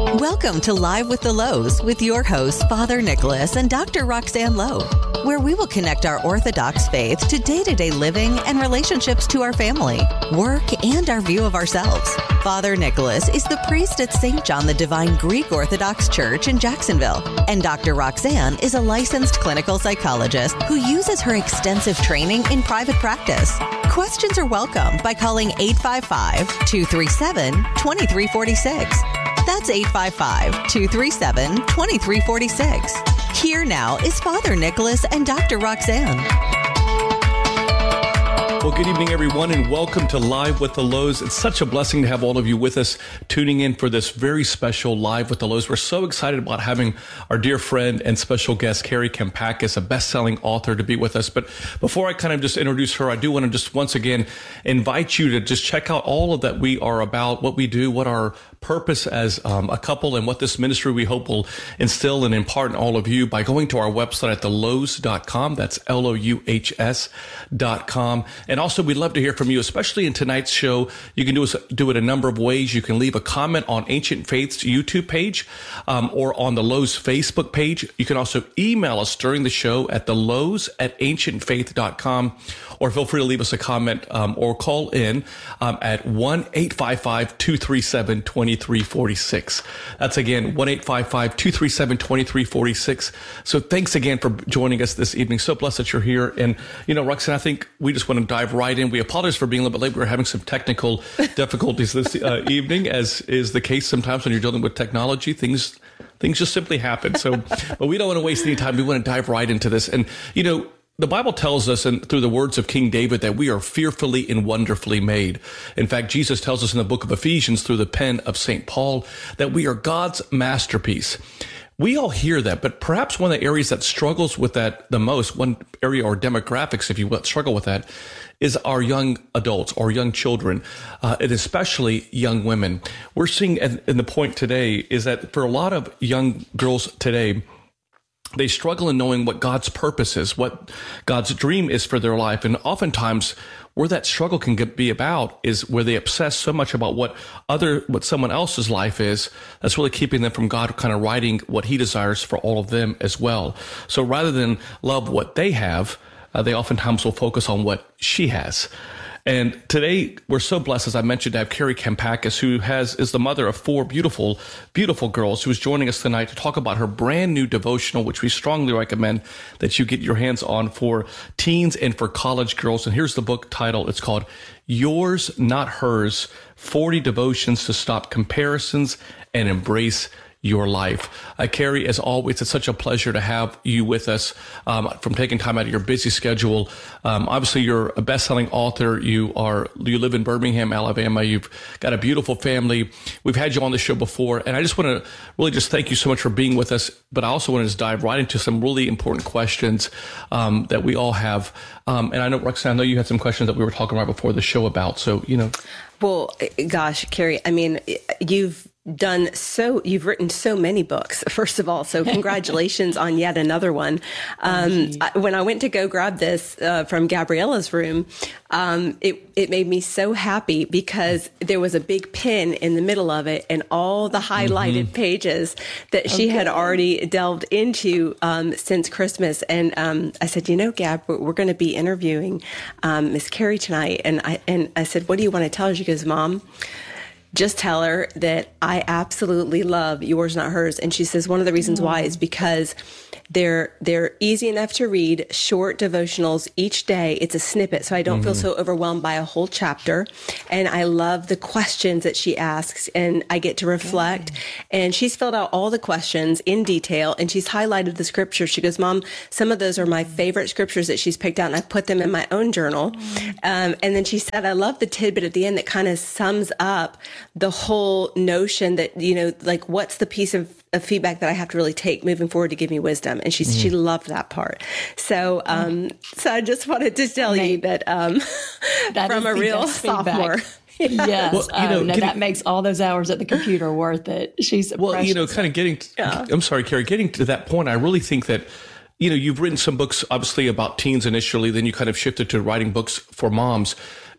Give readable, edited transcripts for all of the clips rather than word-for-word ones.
Welcome to Live with the Lows with your hosts, Father Nicholas and Dr. Roxanne Lowe, where we will connect our Orthodox faith to day-to-day living and relationships to our family, work, and our view of ourselves. Father Nicholas is the priest at St. John the Divine Greek Orthodox Church in Jacksonville, and Dr. Roxanne is a licensed clinical psychologist who uses her extensive training in private practice. Questions are welcome by calling 855-237-2346. That's 855-237-2346. Here now is Father Nicholas and Dr. Roxanne. Well, good evening, everyone, and welcome to Live with the Lows. It's such a blessing to have all of you with us tuning in for this very special Live with the Lows. We're so excited about having our dear friend and special guest, Carrie Kampakis, a best-selling author, to be with us. But before I kind of just introduce her, I do want to just once again invite you to just check out all of that we are about, what we do, what our purpose as a couple, and what this ministry we hope will instill and impart in all of you by going to our website at thelows.com. That's LOUHS.com. And also, we'd love to hear from you, especially in tonight's show. You can do it a number of ways. You can leave a comment on Ancient Faith's YouTube page or on the Lows Facebook page. You can also email us during the show at thelows@ancientfaith.com, or feel free to leave us a comment or call in at 1-855-237-2346. That's again, 1-855-237-2346. So thanks again for joining us this evening. So blessed that you're here. And, you know, Roxanne, I think we just want to dive right in. We apologize for being a little bit late. We were having some technical difficulties this evening, as is the case sometimes when you're dealing with technology. Things just simply happen. So, but we don't want to waste any time. We want to dive right into this. And, you know, the Bible tells us, and through the words of King David, that we are fearfully and wonderfully made. In fact, Jesus tells us in the book of Ephesians through the pen of St. Paul that we are God's masterpiece. We all hear that, but perhaps one of the areas that struggles with that the most, one area or demographics, if you will, struggle with that, is our young adults or young children, and especially young women. We're seeing, and the point today is that for a lot of young girls today, they struggle in knowing what God's purpose is, what God's dream is for their life. And oftentimes where that struggle can be about is where they obsess so much about what someone else's life is, that's really keeping them from God kind of writing what he desires for all of them as well. So rather than love what they have, they oftentimes will focus on what she has. And today, we're so blessed, as I mentioned, to have Carrie Kampakis, who is the mother of four beautiful, beautiful girls, who is joining us tonight to talk about her brand new devotional, which we strongly recommend that you get your hands on for teens and for college girls. And here's the book title. It's called Yours, Not Hers, 40 Devotions to Stop Comparisons and Embrace Your Life. Carrie, as always, it's such a pleasure to have you with us, from taking time out of your busy schedule. Obviously, you're a best-selling author. You live in Birmingham, Alabama. You've got a beautiful family. We've had you on the show before, and I just want to really just thank you so much for being with us. But I also want to just dive right into some really important questions that we all have. And I know, Roxanne, I know you had some questions that we were talking right before the show about. So, you know. Well, gosh, Carrie, I mean, you've written so many books, first of all. So congratulations on yet another one. When I went to go grab this from Gabriella's room, it made me so happy because there was a big pin in the middle of it and all the highlighted pages that she had already delved into since Christmas. And I said, you know, Gab, we're going to be interviewing Miss Carrie tonight. And I said, what do you want to tell her? She goes, Mom, just tell her that I absolutely love Yours, Not Hers. And she says one of the reasons why is because they're easy enough to read, short devotionals each day. It's a snippet, so I don't feel so overwhelmed by a whole chapter. And I love the questions that she asks, and I get to reflect. And she's filled out all the questions in detail, and she's highlighted the scriptures. She goes, Mom, some of those are my favorite scriptures that she's picked out, and I put them in my own journal. And then she said, I love the tidbit at the end that kind of sums up the whole notion that, you know, like, what's the piece of feedback that I have to really take moving forward to give me wisdom. And she loved that part. So, so I just wanted to tell you that, from a real sophomore. Yes. Well, you know, that makes all those hours at the computer worth it. She's well, you know, kind of I'm sorry, Carrie, getting to that point, I really think that, you know, you've written some books, obviously, about teens initially, then you kind of shifted to writing books for moms.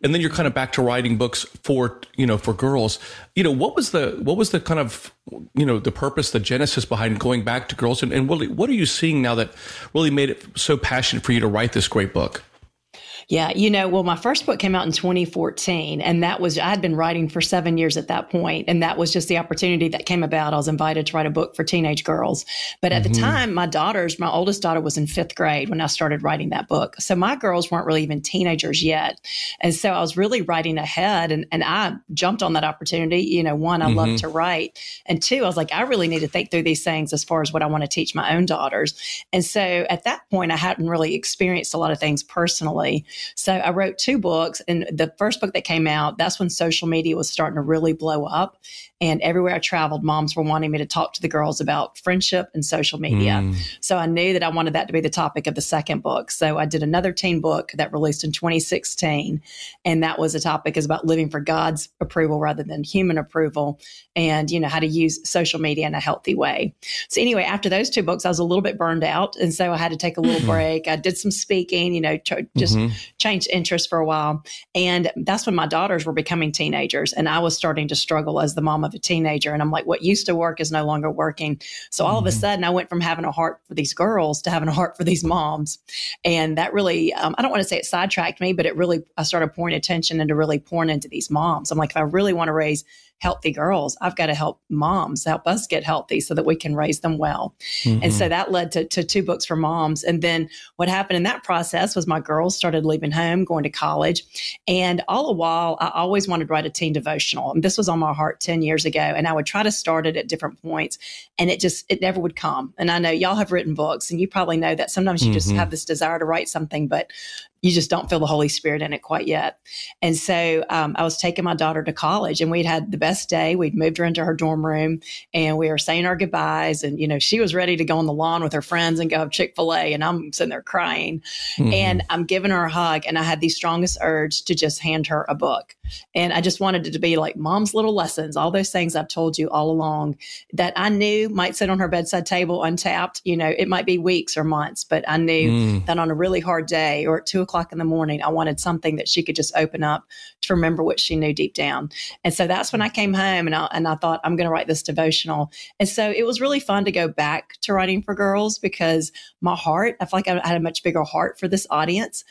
and then you're kind of back to writing books for girls. What was the kind of, the purpose, the genesis behind going back to girls, and really, what are you seeing now that really made it so passionate for you to write this great book? Yeah, well, my first book came out in 2014, and I had been writing for 7 years at that point, and that was just the opportunity that came about. I was invited to write a book for teenage girls. But at the time, my oldest daughter was in 5th grade when I started writing that book. So my girls weren't really even teenagers yet. And so I was really writing ahead, and I jumped on that opportunity. One, I love to write. And two, I was like, I really need to think through these things as far as what I want to teach my own daughters. And so at that point, I hadn't really experienced a lot of things personally. So I wrote 2 books, and the first book that came out, that's when social media was starting to really blow up. And everywhere I traveled, moms were wanting me to talk to the girls about friendship and social media. So I knew that I wanted that to be the topic of the second book. So I did another teen book that released in 2016. And that was a topic is about living for God's approval rather than human approval, and, how to use social media in a healthy way. So anyway, after those 2 books, I was a little bit burned out. And so I had to take a little break. I did some speaking, just changed interest for a while. And that's when my daughters were becoming teenagers, and I was starting to struggle as the mom of a teenager. And I'm like, what used to work is no longer working. So all of a sudden I went from having a heart for these girls to having a heart for these moms. And that really, I don't want to say it sidetracked me, but I started pouring attention into really pouring into these moms. I'm like, if I really want to raise healthy girls, I've got to help moms, help us get healthy so that we can raise them well. And so that led to 2 books for moms. And then what happened in that process was my girls started leaving home, going to college. And all the while, I always wanted to write a teen devotional. And this was on my heart 10 years ago. And I would try to start it at different points, and it never would come. And I know y'all have written books, and you probably know that sometimes you just have this desire to write something, but you just don't feel the Holy Spirit in it quite yet. And so I was taking my daughter to college, and we'd had the best day. We'd moved her into her dorm room, and we were saying our goodbyes. And, she was ready to go on the lawn with her friends and go have Chick-fil-A. And I'm sitting there crying, and I'm giving her a hug. And I had the strongest urge to just hand her a book. And I just wanted it to be like Mom's Little Lessons, all those things I've told you all along that I knew might sit on her bedside table untapped. It might be weeks or months, but I knew that on a really hard day or at 2:00 in the morning, I wanted something that she could just open up to remember what she knew deep down. And so that's when I came home, and I thought, I'm going to write this devotional. And so it was really fun to go back to writing for girls, because my heart, I feel like I had a much bigger heart for this audience.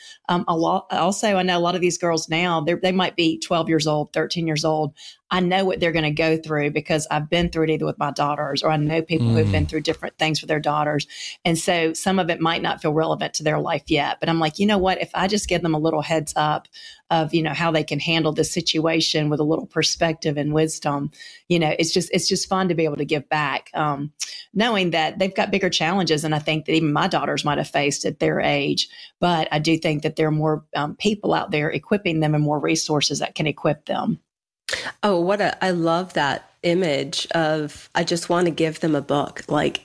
Also, I know a lot of these girls now, they might be 12 years old, 13 years old. I know what they're going to go through because I've been through it either with my daughters, or I know people who've been through different things with their daughters. And so some of it might not feel relevant to their life yet, but I'm like, you know what, if I just give them a little heads up of, how they can handle this situation with a little perspective and wisdom, it's just fun to be able to give back, knowing that they've got bigger challenges. And I think that even my daughters might have faced at their age, but I do think that there are more people out there equipping them and more resources that can equip them. Oh, I love that image of, I just want to give them a book. Like,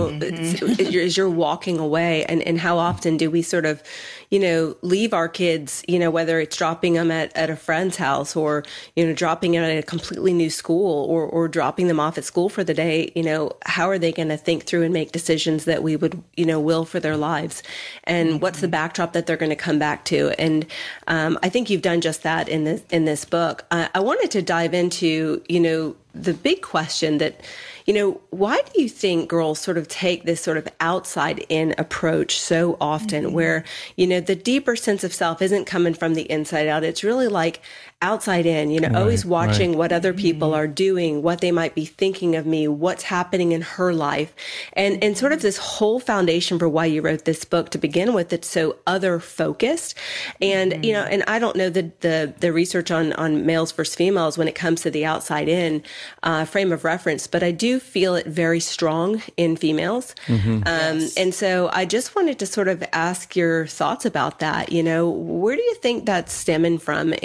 as you're walking away, and how often do we sort of, leave our kids, whether it's dropping them at a friend's house, or, dropping them at a completely new school, or dropping them off at school for the day, how are they going to think through and make decisions that we would, will for their lives? And what's the backdrop that they're going to come back to? And I think you've done just that in this book. I wanted to dive into, the big question that, why do you think girls sort of take this sort of outside in approach so often, where, the deeper sense of self isn't coming from the inside out? It's really like outside in, always watching what other people are doing, what they might be thinking of me, what's happening in her life. And sort of this whole foundation for why you wrote this book to begin with, it's so other focused. And, and I don't know the research on males versus females when it comes to the outside in frame of reference, but I do feel it very strong in females. Yes. And so I just wanted to sort of ask your thoughts about that. Where do you think that's stemming from?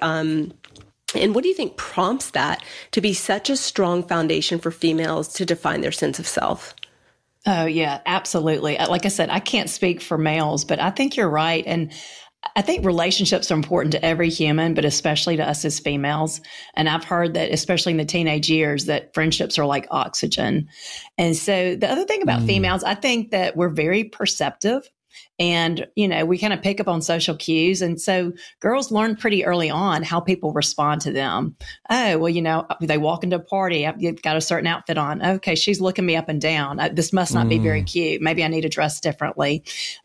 And what do you think prompts that to be such a strong foundation for females to define their sense of self? Oh, yeah, absolutely. Like I said, I can't speak for males, but I think you're right. And I think relationships are important to every human, but especially to us as females. And I've heard that, especially in the teenage years, that friendships are like oxygen. And so the other thing about females, I think that we're very perceptive. And, we kind of pick up on social cues. And so girls learn pretty early on how people respond to them. Oh, well, they walk into a party, I've got a certain outfit on. Okay, she's looking me up and down. This must not be very cute. Maybe I need to dress differently.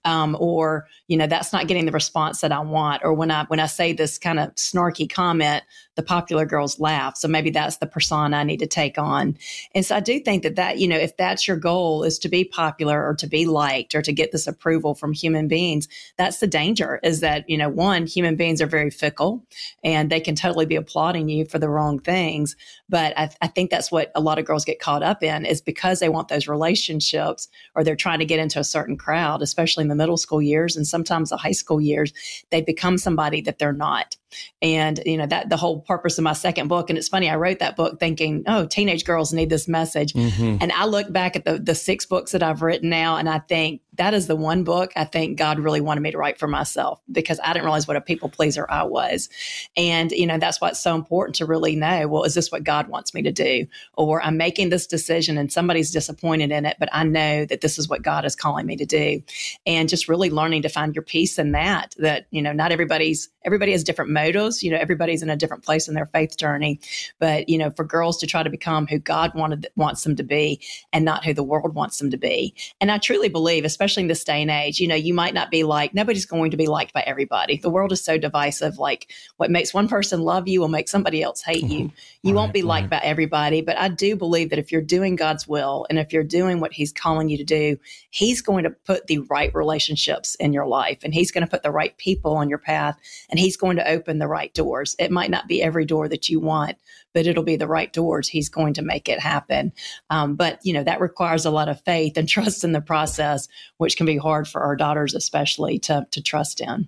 Or, that's not getting the response that I want. Or when I say this kind of snarky comment, the popular girls laugh. So maybe that's the persona I need to take on. And so I do think that, if that's your goal, is to be popular or to be liked or to get this approval from human beings, that's the danger, is that, one, human beings are very fickle and they can totally be applauding you for the wrong things. But I think that's what a lot of girls get caught up in, is because they want those relationships, or they're trying to get into a certain crowd, especially in the middle school years and sometimes the high school years, they become somebody that they're not. And, that the whole purpose of my second book. And it's funny, I wrote that book thinking, oh, teenage girls need this message. And I look back at the 6 books that I've written now, and I think that is the one book I think God really wanted me to write for myself, because I didn't realize what a people pleaser I was. And, that's why it's so important to really know, well, is this what God wants me to do? Or I'm making this decision and somebody's disappointed in it, but I know that this is what God is calling me to do. And just really learning to find your peace in that, not everybody has different motives. Everybody's in a different place in their faith journey. But, for girls to try to become who God wants them to be and not who the world wants them to be. And I truly believe, especially in this day and age, you might not be nobody's going to be liked by everybody. The world is so divisive. Like, what makes one person love you will make somebody else hate you. You won't be liked by everybody. But I do believe that if you're doing God's will and if you're doing what He's calling you to do, He's going to put the right relationships in your life, and He's going to put the right people on your path, and He's going to open the right doors. It might not be every door that you want, but it'll be the right doors. He's going to make it happen. But that requires a lot of faith and trust in the process, which can be hard for our daughters, especially to trust in.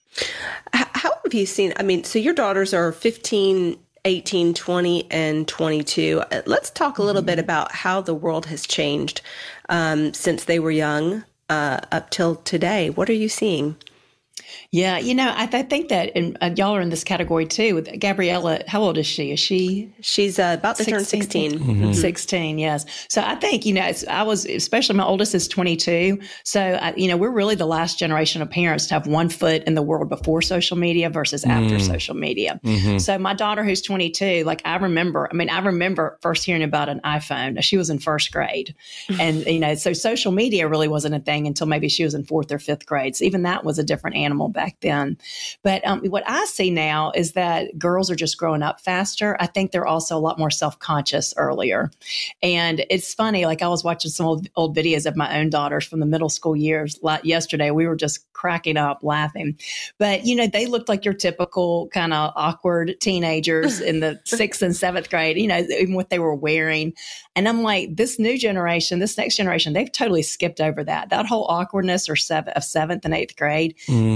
How have you seen, so your daughters are 15, 18, 20, and 22. Let's talk a little bit about how the world has changed since they were young up till today. What are you seeing? Yeah, I think that, and y'all are in this category too. With Gabriella, how old is she? She's about to turn 16. 16, yes. So I think, especially my oldest is 22. So, we're really the last generation of parents to have one foot in the world before social media versus after social media. So my daughter, who's 22, I remember first hearing about an iPhone. She was in first grade. And, so social media really wasn't a thing until maybe she was in 4th or 5th grade. So even that was a different animal back then. But what I see now is that girls are just growing up faster. I think they're also a lot more self-conscious earlier. And it's funny, I was watching some old videos of my own daughters from the middle school years. Yesterday, we were just cracking up laughing. But, they looked like your typical kind of awkward teenagers in the 6th and 7th grade, even what they were wearing. And I'm like, this next generation, they've totally skipped over that whole awkwardness of 7th and 8th grade.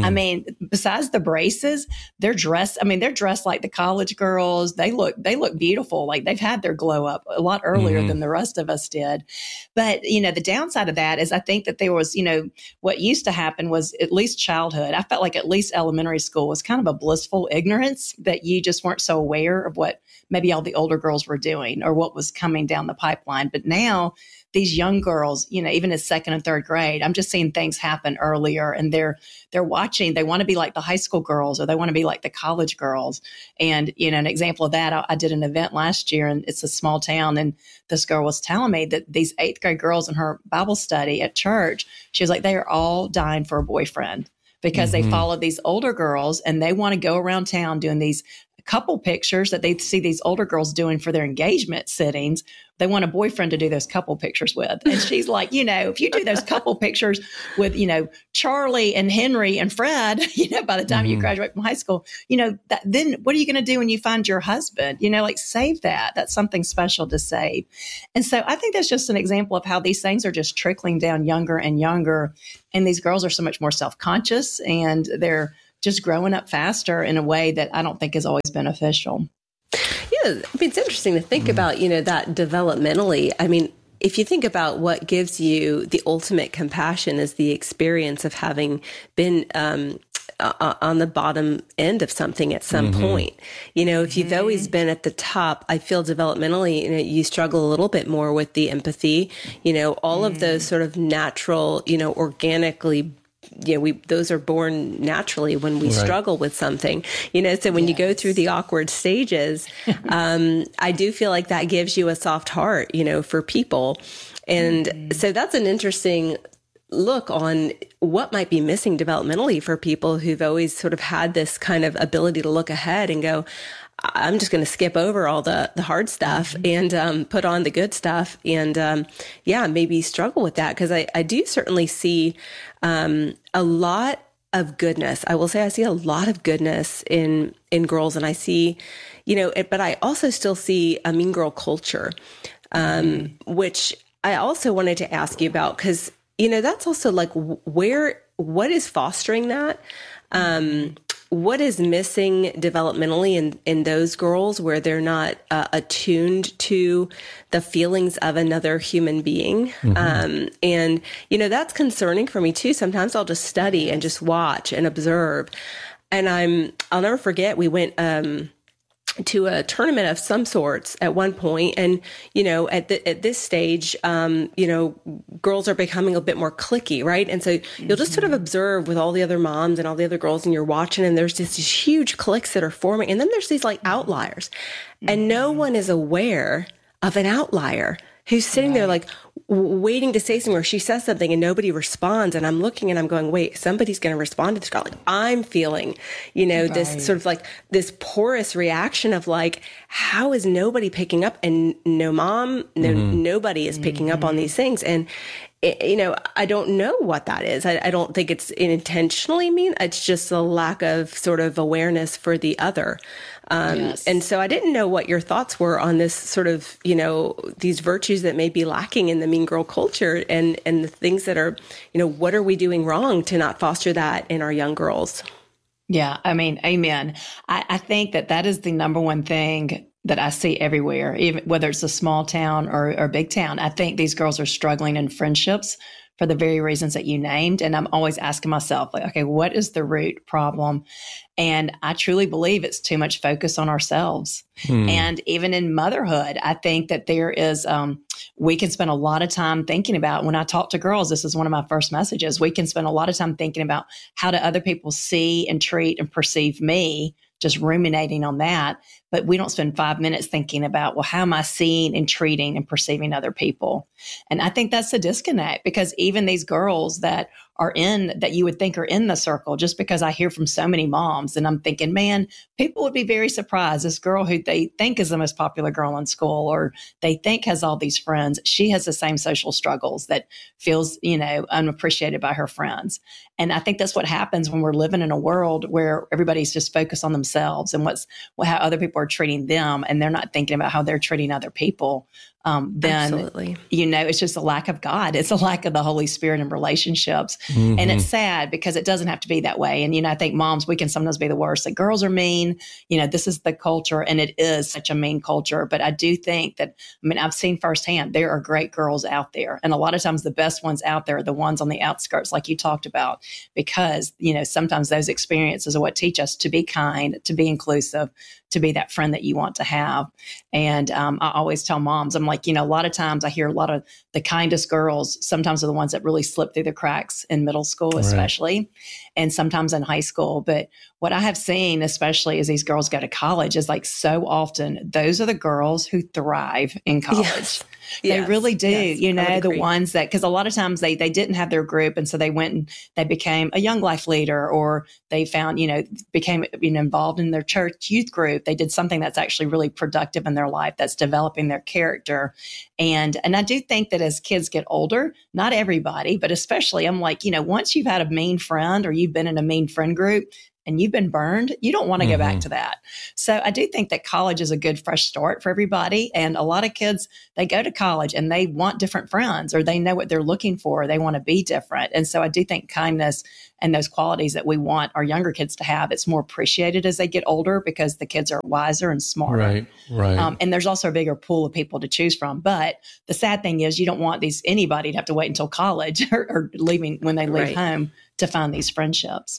Besides the braces, they're dressed like the college girls. They look beautiful. Like they've had their glow up a lot earlier than the rest of us did. But, the downside of that is I think that there was, what used to happen was, at least childhood, I felt like at least elementary school was kind of a blissful ignorance, that you just weren't so aware of what maybe all the older girls were doing or what was coming down the pipeline. But now these young girls, even in 2nd and 3rd grade, I'm just seeing things happen earlier, and they're watching, they want to be like the high school girls, or they want to be like the college girls. And, an example of that, I did an event last year, and it's a small town. And this girl was telling me that these 8th grade girls in her Bible study at church, she was like, they are all dying for a boyfriend because they follow these older girls, and they want to go around town doing these couple pictures that they see these older girls doing for their engagement sittings. They want a boyfriend to do those couple pictures with. And she's like, if you do those couple pictures with, Charlie and Henry and Fred, by the time you graduate from high school, then what are you going to do when you find your husband? Save that. That's something special to save. And so I think that's just an example of how these things are just trickling down younger and younger. And these girls are so much more self-conscious, and they're just growing up faster in a way that I don't think is always beneficial. Yeah, it's interesting to think about, that developmentally. If you think about what gives you the ultimate compassion is the experience of having been on the bottom end of something at some point. If you've always been at the top, I feel developmentally, you struggle a little bit more with the empathy, all of those sort of natural, organically those are born naturally when we Right. struggle with something, so when you go through the awkward stages, I do feel like that gives you a soft heart, for people. And so that's an interesting look on what might be missing developmentally for people who've always sort of had this kind of ability to look ahead and go, I'm just going to skip over all the hard stuff and put on the good stuff, and maybe struggle with that, because I do certainly see a lot of goodness. I will say I see a lot of goodness in girls, and I see, but I also still see a mean girl culture, which I also wanted to ask you about, because that's also like what is fostering that? What is missing developmentally in those girls where they're not attuned to the feelings of another human being? And, that's concerning for me too. Sometimes I'll just study and just watch and observe. And I'll never forget, we went to a tournament of some sorts at one point. And, at this stage, girls are becoming a bit more cliquey, right? And so you'll just sort of observe with all the other moms and all the other girls, and you're watching, and there's just these huge cliques that are forming. And then there's these like outliers, and no one is aware of an outlier who's sitting there like waiting to say something, or she says something and nobody responds. And I'm looking and I'm going, wait, somebody's going to respond to this girl. Like, I'm feeling, this sort of like this porous reaction of like, how is nobody picking up? And no mom, nobody is picking up on these things. And I don't know what that is. I don't think it's intentionally mean. It's just a lack of sort of awareness for the other. And so I didn't know what your thoughts were on this sort of, these virtues that may be lacking in the mean girl culture, and the things that are, what are we doing wrong to not foster that in our young girls? Yeah, I mean, amen. I think that is the number one thing that I see everywhere, even whether it's a small town or a big town. I think these girls are struggling in friendships for the very reasons that you named. And I'm always asking myself, like, okay, what is the root problem? And I truly believe it's too much focus on ourselves. And even in motherhood, I think that there is, we can spend a lot of time thinking about, when I talk to girls, this is one of my first messages, we can spend a lot of time thinking about how do other people see and treat and perceive me, just ruminating on that. But we don't spend 5 minutes thinking about, well, how am I seeing and treating and perceiving other people? And I think that's the disconnect, because even these girls that you would think are in the circle, just because I hear from so many moms, and I'm thinking, man, people would be very surprised. This girl who they think is the most popular girl in school, or they think has all these friends, she has the same social struggles, that feels, unappreciated by her friends. And I think that's what happens when we're living in a world where everybody's just focused on themselves and how other people are treating them, and they're not thinking about how they're treating other people. Then, Absolutely. It's just a lack of God. It's a lack of the Holy Spirit in relationships. And it's sad, because it doesn't have to be that way. And, I think moms, we can sometimes be the worst. Like, girls are mean, this is the culture, and it is such a mean culture. But I do think that, I've seen firsthand, there are great girls out there. And a lot of times the best ones out there are the ones on the outskirts, like you talked about, because, sometimes those experiences are what teach us to be kind, to be inclusive, to be that friend that you want to have. And I always tell moms, I'm like, a lot of times I hear a lot of the kindest girls sometimes are the ones that really slip through the cracks in middle school, especially, and sometimes in high school. But what I have seen, especially as these girls go to college, is like so often those are the girls who thrive in college. Yes. They really do. Yes, The ones that, because a lot of times they didn't have their group. And so they went and they became a Young Life leader, or they found, became involved in their church youth group. They did something that's actually really productive in their life, that's developing their character. And I do think that as kids get older, not everybody, but especially, I'm like, once you've had a mean friend, or you've been in a mean friend group, and you've been burned, you don't want to go back to that. So I do think that college is a good fresh start for everybody. And a lot of kids, they go to college and they want different friends, or they know what they're looking for. They want to be different. And so I do think kindness and those qualities that we want our younger kids to have, it's more appreciated as they get older, because the kids are wiser and smarter. Right. And there's also a bigger pool of people to choose from. But the sad thing is, you don't want anybody to have to wait until college or leaving when they leave home to find these friendships.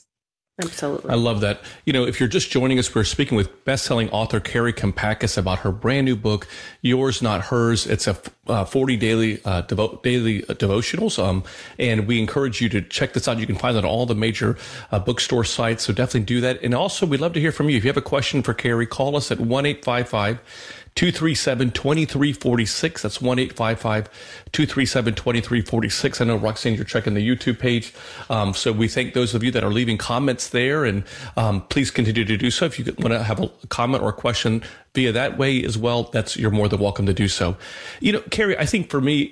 Absolutely. I love that. If you're just joining us, we're speaking with best-selling author Carrie Kompakis about her brand new book, Yours Not Hers. It's a 40 daily devotionals, and we encourage you to check this out. You can find it on all the major bookstore sites, so definitely do that. And also, we'd love to hear from you. If you have a question for Carrie, call us at 1-855-237-2346. That's 1-855-237-2346. I know, Roxanne, you're checking the YouTube page. So we thank those of you that are leaving comments there, and please continue to do so. If you want to have a comment or a question via that way as well, you're more than welcome to do so. Carrie, I think for me,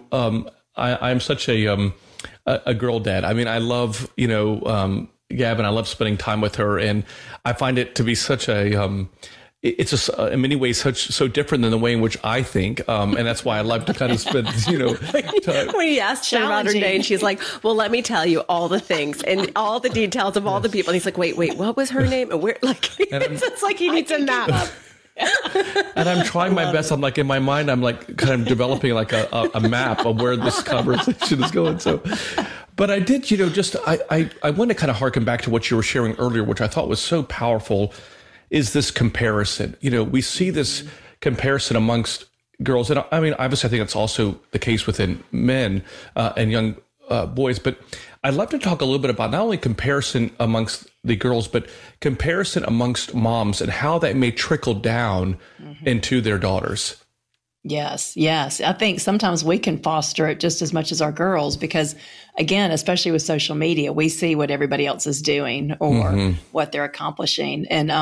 I'm such a girl dad. I mean, I love, Gavin, I love spending time with her, and I find it to be such a, it's just in many ways so different than the way in which I think, and that's why I love to kind of spend time. When you asked her about her day, and she's like, "Well, let me tell you all the things and all the details of all the people." And he's like, "Wait, what was her name?" And where? It's like he needs a map. And I'm trying my best. I'm like, in my mind, I'm like kind of developing like a map of where this conversation is going. So, but I did, I want to kind of harken back to what you were sharing earlier, which I thought was so powerful. Is this comparison? We see this comparison amongst girls. And I mean, obviously, I think it's also the case within men and young boys. But I'd love to talk a little bit about not only comparison amongst the girls, but comparison amongst moms and how that may trickle down into their daughters. Yes. I think sometimes we can foster it just as much as our girls because, again, especially with social media, we see what everybody else is doing or what they're accomplishing, and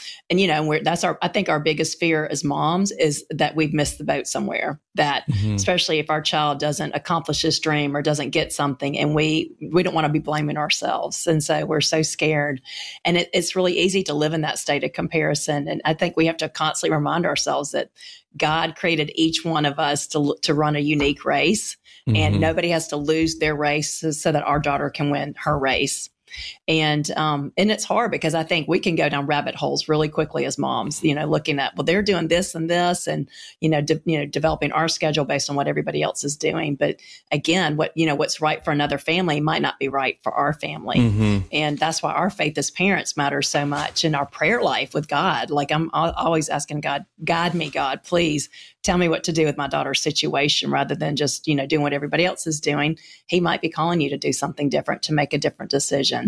I think our biggest fear as moms is that we've missed the boat somewhere. That especially if our child doesn't accomplish his dream or doesn't get something, and we don't want to be blaming ourselves, and so we're so scared, and it's really easy to live in that state of comparison. And I think we have to constantly remind ourselves that God created each one of us to run a unique race, and nobody has to lose their race so that our daughter can win her race. And it's hard because I think we can go down rabbit holes really quickly as moms, looking at, well, they're doing this and this, and, developing our schedule based on what everybody else is doing. But again, what's right for another family might not be right for our family. And that's why our faith as parents matters so much in our prayer life with God. Like I'm always asking God, guide me, God, please tell me what to do with my daughter's situation rather than just, doing what everybody else is doing. He might be calling you to do something different, to make a different decision.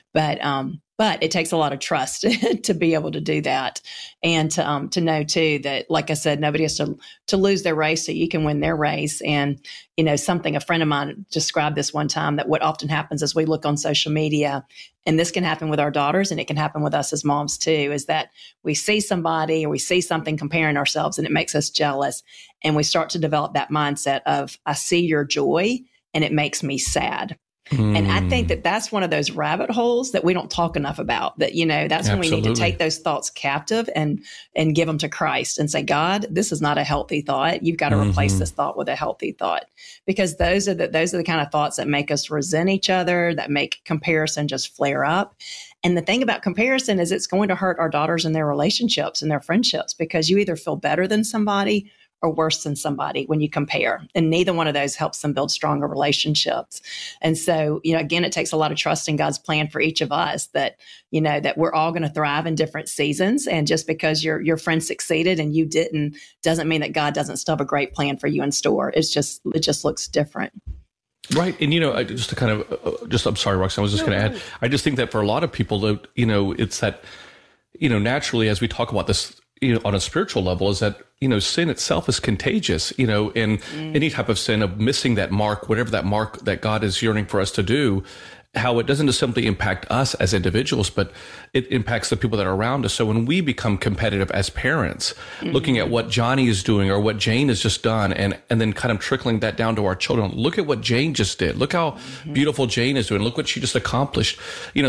But it takes a lot of trust to be able to do that, and to know too that, like I said, nobody has to lose their race so you can win their race. And something a friend of mine described this one time, that what often happens is we look on social media, and this can happen with our daughters, and it can happen with us as moms too, is that we see somebody or we see something comparing ourselves, and it makes us jealous, and we start to develop that mindset of, I see your joy and it makes me sad. And I think that that's one of those rabbit holes that we don't talk enough about, that, that's when we need to take those thoughts captive and give them to Christ and say, God, this is not a healthy thought. You've got to replace this thought with a healthy thought, because those are the kind of thoughts that make us resent each other, that make comparison just flare up. And the thing about comparison is it's going to hurt our daughters in their relationships and their friendships, because you either feel better than somebody or worse than somebody when you compare. And neither one of those helps them build stronger relationships. And so, again, it takes a lot of trust in God's plan for each of us, that, that we're all going to thrive in different seasons. And just because your friend succeeded and you didn't, doesn't mean that God doesn't still have a great plan for you in store. It just looks different. Right. And, just to kind of, I'm sorry, Roxanne, I was just going to add, I just think that for a lot of people, it's that, naturally, as we talk about this, on a spiritual level, is that, sin itself is contagious, and any type of sin of missing that mark, whatever that mark that God is yearning for us to do, how it doesn't just simply impact us as individuals, but it impacts the people that are around us. So when we become competitive as parents, looking at what Johnny is doing or what Jane has just done, and then kind of trickling that down to our children, look at what Jane just did. Look how beautiful Jane is doing. Look what she just accomplished.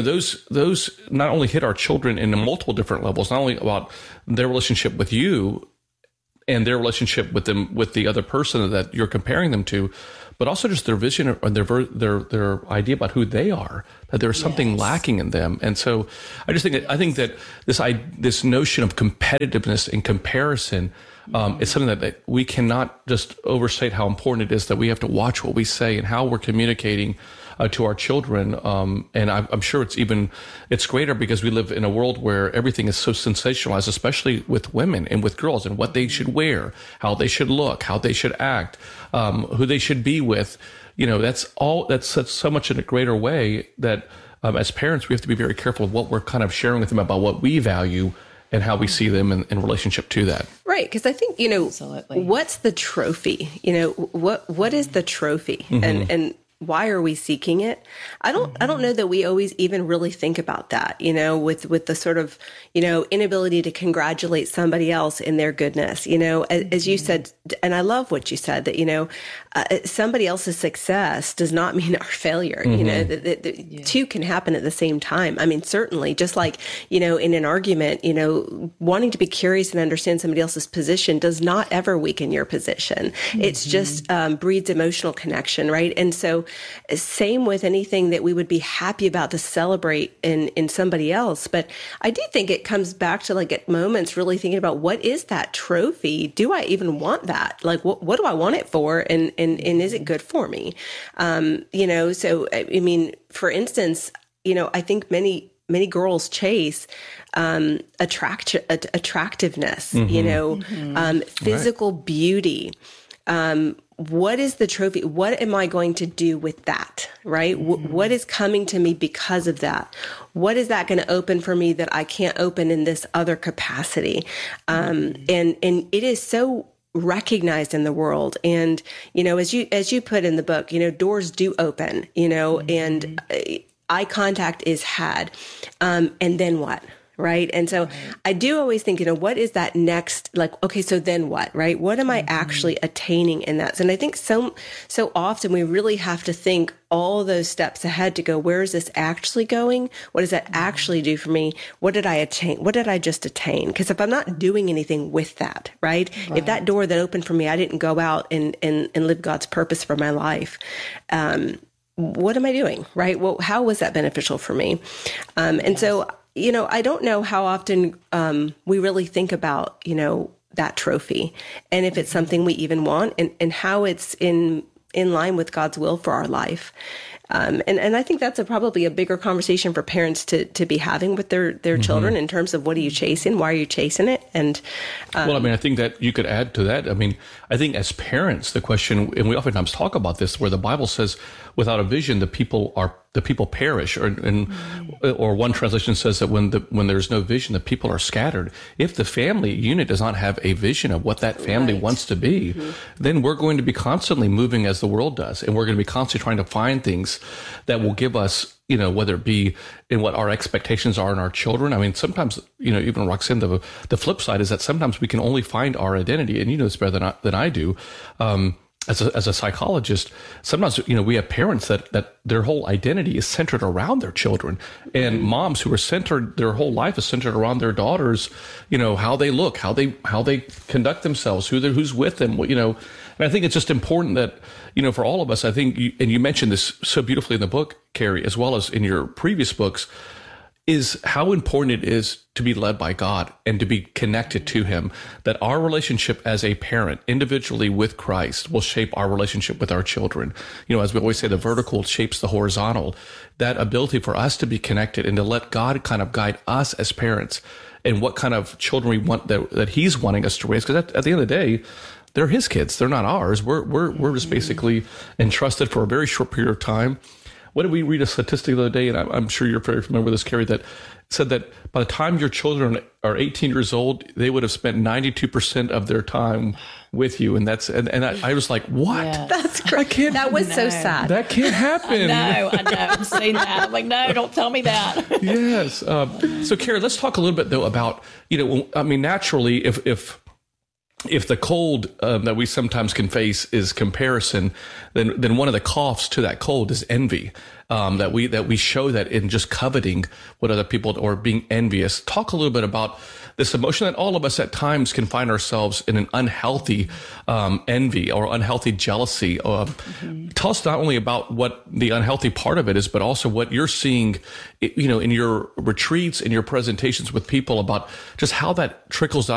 Those not only hit our children in multiple different levels, not only about their relationship with you and their relationship with them, with the other person that you're comparing them to, but also just their vision or their idea about who they are, that there's something lacking in them. And so I think that this notion of competitiveness and comparison, It's something that we cannot just overstate how important it is that we have to watch what we say and how we're communicating to our children. And I'm sure it's greater because we live in a world where everything is so sensationalized, especially with women and with girls, and what they should wear, how they should look, how they should act, who they should be with. That's so much in a greater way that as parents, we have to be very careful of what we're kind of sharing with them about what we value and how we see them in relationship to that. Right. Because I think, Absolutely. What's the trophy? What is the trophy? And why are we seeking it? I don't know that we always even really think about that, with the sort of, inability to congratulate somebody else in their goodness, as you said, and I love what you said, that, somebody else's success does not mean our failure. The two can happen at the same time. I mean, certainly, just like, in an argument, wanting to be curious and understand somebody else's position does not ever weaken your position. It's just breeds emotional connection, right? And so same with anything that we would be happy about to celebrate in somebody else. But I do think it comes back to, like, at moments really thinking about, what is that trophy? Do I even want that? Like, what do I want it for? And is it good for me? So, I mean, for instance, I think many girls chase attractiveness, physical beauty. What is the trophy? What am I going to do with that? Right? What is coming to me because of that? What is that going to open for me that I can't open in this other capacity? And it is so recognized in the world. And, as you put in the book, doors do open, and eye contact is had. And then what? Right. And so I do always think, what is that next? Like, okay, so then what? Right. What am I actually attaining in that? And I think so often we really have to think all those steps ahead to go, where is this actually going? What does that actually do for me? What did I attain? What did I just attain? Because if I'm not doing anything with that, right? If that door that opened for me, I didn't go out and live God's purpose for my life, what am I doing? Right. Well, how was that beneficial for me? So, I don't know how often we really think about, that trophy, and if it's something we even want, and how it's in line with God's will for our life. And I think that's probably a bigger conversation for parents to be having with their children, in terms of, what are you chasing? Why are you chasing it? And I think that you could add to that. I mean, I think as parents, the question, and we oftentimes talk about this, where the Bible says, without a vision, the people perish, or one translation says that when there's no vision, the people are scattered. If the family unit does not have a vision of what that family wants to be, then we're going to be constantly moving as the world does, and we're going to be constantly trying to find things that will give us, whether it be in what our expectations are in our children. I mean, sometimes, even Roxanne, the flip side is that sometimes we can only find our identity, and you know this better than I do. As a psychologist, sometimes, we have parents that their whole identity is centered around their children, and moms who are centered, their whole life is centered around their daughters, how they look, how they conduct themselves, who's with them, And I think it's just important that, for all of us, I think, and you mentioned this so beautifully in the book, Carrie, as well as in your previous books, is how important it is to be led by God and to be connected to Him, that our relationship as a parent individually with Christ will shape our relationship with our children. As we always say, the vertical shapes the horizontal. That ability for us to be connected and to let God kind of guide us as parents and what kind of children we want that He's wanting us to raise. Because at the end of the day, they're His kids. They're not ours. We're just basically entrusted for a very short period of time. What did we read a statistic the other day, and I'm sure you're very familiar with this, Carrie, that said that by the time your children are 18 years old, they would have spent 92% of their time with you. And I was like, what? Yes. That's great. That was so sad. That can't happen. I know. I've seen that. I'm like, no, don't tell me that. Yes. So, Carrie, let's talk a little bit, though, about, naturally, if the cold that we sometimes can face is comparison, then one of the coughs to that cold is envy. That we show that in just coveting what other people, or being envious. Talk a little bit about this emotion that all of us at times can find ourselves in an unhealthy envy or unhealthy jealousy. Tell us not only about what the unhealthy part of it is, but also what you're seeing, in your retreats, in your presentations with people, about just how that trickles down